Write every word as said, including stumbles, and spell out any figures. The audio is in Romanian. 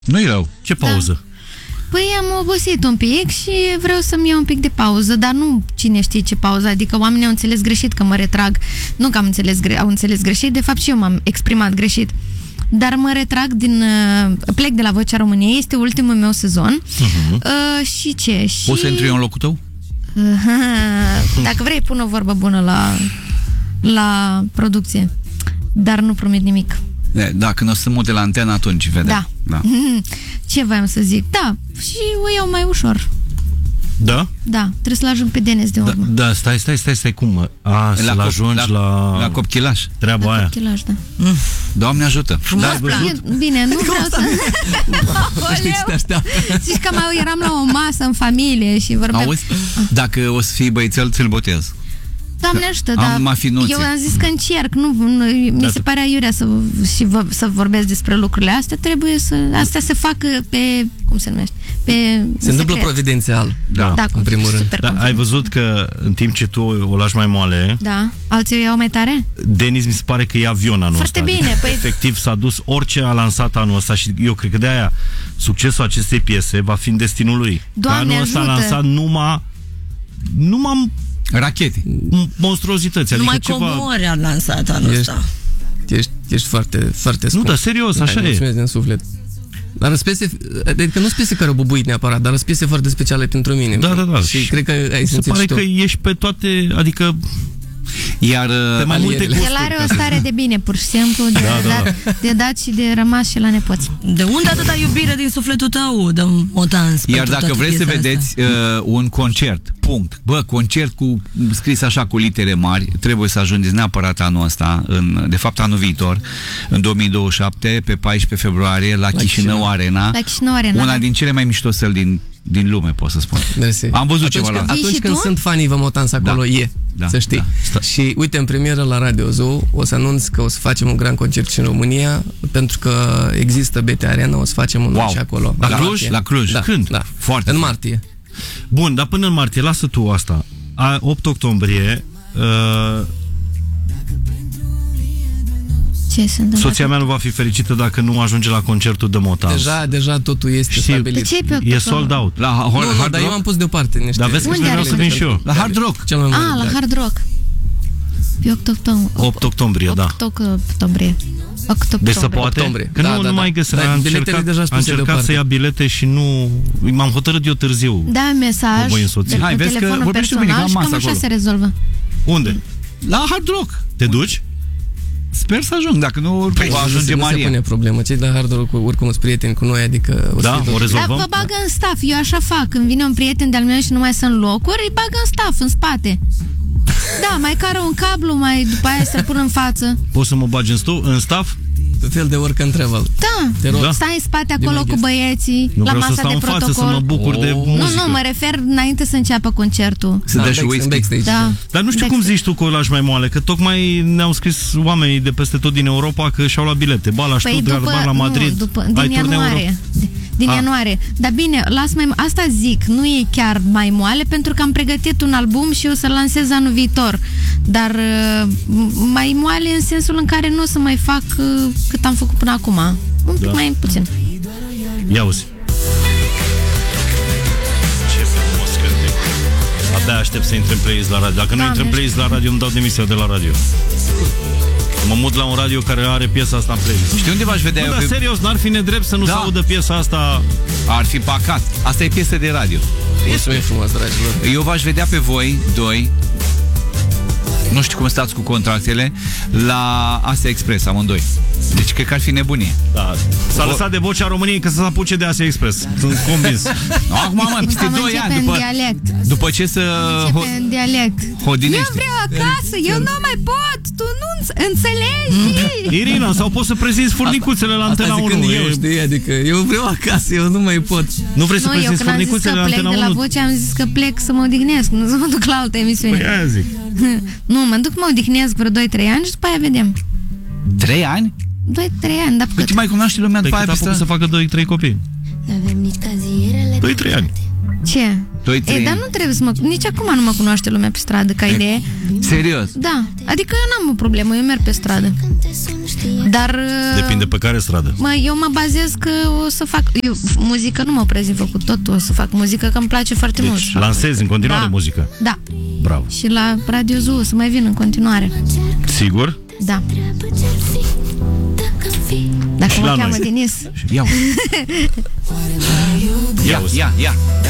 Nu-i rău. Ce pauză? Da. Păi am obosit un pic și vreau să-mi iau un pic de pauză, dar nu cine știe ce pauză, adică oamenii au înțeles greșit că mă retrag. Nu că am înțeles, au înțeles greșit, de fapt și eu m-am exprimat greșit. Dar mă retrag din... Plec de la Vocea României, este ultimul meu sezon. Uh-huh. uh, Și ce? Și... Poți să intri eu în locul tău? Uh, dacă vrei, pun o vorbă bună la, la producție. Dar nu promit nimic. Da, când o să mute la antenă, atunci vedem. Da. Da. Ce voiam să zic? Da, și o iau mai ușor. Da? Da, trebuie să-l ajung pe Denis de urmă. Da, da, stai, stai, stai, stai, cum? A, să-l ajungi la... La, la copchilaș. Treaba la aia. Copchilaș, da. Mm. Doamne ajută. Da, bine, nu vreau să... Știi ce te așteaptă? Zici că mai eram la o masă în familie și vorbeam... Auzi? Dacă o să fii băiețel, ți-l botez. Doamne ajută, dar eu am zis că încerc, nu, nu mi da, se pare aiurea să, și vă, să vorbesc despre lucrurile astea, trebuie să, astea se fac pe, cum se numește, pe se întâmplă providențial, da, da, în primul rând. Da, ai văzut că în timp ce tu o lași mai moale, da, alții o iau mai tare? Denis mi se pare că e avion anul foarte ăsta. Bine, adică, păi... efectiv s-a dus, orice a lansat anul ăsta și eu cred că de aia succesul acestei piese va fi în destinul lui. Doamne anul ăsta ajută. a lansat numai numai rachete, monstruozități. Numai adică ceva... Comori a lansat anul ăsta. Ești, ești, ești foarte, foarte scump. Nu, dar serios, așa Hai, e. mulțumesc din suflet. Dar răspiese, adică nu sunt piese care au bubuit neapărat, dar răspiese foarte speciale pentru mine. Da, da, da. Și, și cred că ai se pare că ești pe toate, adică iar pe mai multe costuri, el are o stare de bine, pur și simplu, de, da, da, da. de dat și de rămas și la nepoți. De unde atâta iubire din sufletul tău, de Motans? Iar dacă vreți să vedeți uh, un concert, punct. Bă, concert cu scris așa cu litere mari, trebuie să ajungeți neapărat anul ăsta, în, de fapt anul viitor, în două mii douăzeci și șapte, pe paisprezece februarie, la, la Chișinău, Chișinău Arena. La Chișinău Arena. Una din cele mai mișto săli din din lume, pot să spun. Mersi. Am văzut atunci ceva la Atunci și când tu? sunt fanii Vă Motans acolo, da. e, da. să știi. Da. Și uite, în premieră la Radio Zoo o să anunț că o să facem un grand concert și în România, pentru că există B T Arena, o să facem un wow. și acolo. La, la Cluj? La Cluj. Da. Când? Da. Foarte. În martie. Bun, dar până în martie, lasă tu asta. A, opt octombrie, uh, Ce se întâmplă? soția mea nu va fi fericită dacă nu ajunge la concertul de Motans. Deja, deja totul este Știi, stabilit. ce pe e sold out. La Nu, hard, nu, hard dar rock? eu am pus deoparte niște... Dar vezi că Unde vreau are să vin și eu. La hard rock. Cel mai mare, Ah, la da. Hard Rock. Pe opt octombrie. opt octombrie, da. opt octombrie. Deci se poate? Octombrie. Că Da, nu, da, nu da. mai găsesc. Dar Am biletele încercat, deja sunt am puse încercat să deoparte. ia bilete și nu... M-am hotărât eu târziu. Da, mesaj Mă voi însoți. de pe Hai, vezi că telefonul vorbește cu mine, personal că am și cam masă așa acolo. se rezolvă. Unde? La hard rock. Te duci? Sper să ajung, dacă nu Păi, va ajunge nu se Maria. pune problemă. Cei de la Hard Rock oricum sunt prieteni cu noi, adică... O să Da, fie o tot- rezolvăm. Dar vă bagă în staff, eu așa fac. Când vine un prieten de-al meu și nu mai sunt locuri, îi bagă în staff, în spate. Da, mai care un cablu, mai după aia să-l pun în față. Poți să mă bagi în, stu, în staff? Un fel de work and travel. Da, Te rog. Da. stai în spate acolo Din cu băieții, Nu la vreau să masa stau de în față, să protocol. mă bucur de Oh. muzică. Nu, nu, mă refer înainte să înceapă concertul. Să Da, dă și în whisky. backstage. Da. Dar nu știu cum zici tu că o lași mai moale, că tocmai ne-au scris oamenii de peste tot din Europa că și-au luat bilete. Ba la Stuttgart, ba la Madrid. nu, după, Ai din turneu ianuarie. Din A. ianuarie. Dar bine, las mai, asta zic, nu e chiar mai moale, pentru că am pregătit un album și o să-l lansez anul viitor. Dar uh, mai moale în sensul în care nu o să mai fac uh, cât am făcut până acum. Un pic Da. mai puțin. Ia uzi. Ce frumos cântec. Abia aștept să intre în playlist la radio. Dacă nu Doamne, intră în playlist la radio, îmi dau demisia de la radio. Mă mut la un radio care are piesa asta în playlist. Știi unde v-aș vedea Nu, eu? dar Pe... serios, n-ar fi nedrept să nu Da. se audă piesa asta. Ar fi păcat. Asta e piesă de radio. Mulțumim frumos, dragilor. Eu v-aș vedea pe voi, doi, nu știu cum stați cu contractele, la Asia Express, amândoi. Deci cred că ar fi nebunie. Da. S-a lăsat de Vocea României că să se apuce de Asia Express. Sunt convins. No, acum, mă, peste Am doi începe ani, în după, dialect. după ce să Începe în dialect. hodinește. Eu vreau acasă, eu nu mai pot, tu nu înțelegi. Irina, sau poți să prezinți furnicuțele la Antena Asta unu. zicând eu, E- știi? Adică eu vreau acasă, eu nu mai pot. Nu vrei să Nu, eu prezinți când am zis furnicuțele că la plec Antena de la unu? Voce, am zis că plec să mă odihnesc, nu să mă duc la altă emisiune. Păi aia zic. Nu, mă duc, mă odihnesc vreo doi trei ani și după aia vedem. Trei ani? doi trei ani, dar Păi ce mai cunoaște lumea Pe după cât aia a făcut să peste... facă doi trei copii? Avem nici cazierele doi trei ani. Ce? doi trei E, dar nu trebuie să mă... Nici acum nu mă cunoaște lumea pe stradă, ca idee. Serios? Da, adică eu n-am o problemă, eu merg pe stradă. Dar... Depinde pe care stradă. Mă, eu mă bazez că o să fac... Eu, muzică nu mă opresc din făcut tot, o să fac muzică, că îmi place foarte Deci mult. lansezi în continuare Da. muzică. Da. Bravo. Și la Radio Zoo o să mai vin în continuare. Sigur? Da. Dacă Și mă la cheamă noi. Denis. Ia, Ia, ia, ia, ia.